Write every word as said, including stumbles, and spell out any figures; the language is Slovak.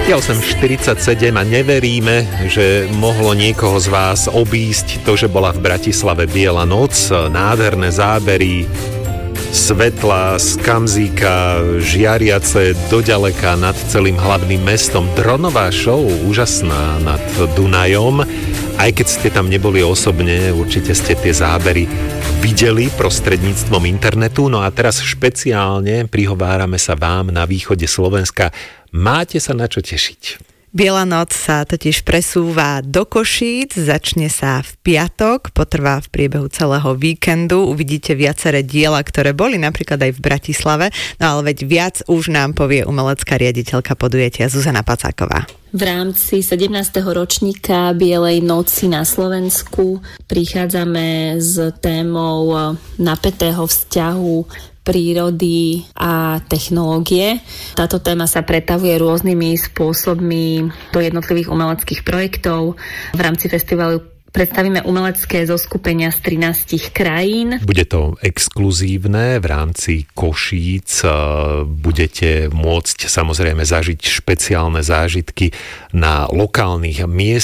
Je osem štyridsaťsedem a neveríme, že mohlo niekoho z vás obísť to, že bola v Bratislave Biela noc, nádherné zábery, svetla z Kamzíka, žiariace doďaleka nad celým hlavným mestom, dronová show úžasná nad Dunajom. Aj keď ste tam neboli osobne, určite ste tie zábery videli prostredníctvom internetu. No a teraz špeciálne prihovárame sa vám na východe Slovenska. Máte sa na čo tešiť. Biela noc sa totiž presúva do Košíc, začne sa v piatok, potrvá v priebehu celého víkendu. Uvidíte viaceré diela, ktoré boli napríklad aj v Bratislave, no ale veď viac už nám povie umelecká riaditeľka podujatia Zuzana Pacáková. V rámci sedemnásteho ročníka Bielej noci na Slovensku prichádzame s témou napätého vzťahu prírody a technológie. Táto téma sa pretavuje rôznymi spôsobmi do jednotlivých umeleckých projektov. V rámci festivalu predstavíme umelecké zoskupenia z trinástich krajín. Bude to exkluzívne v rámci Košíc. Budete môcť samozrejme zažiť špeciálne zážitky na lokálnych miestach.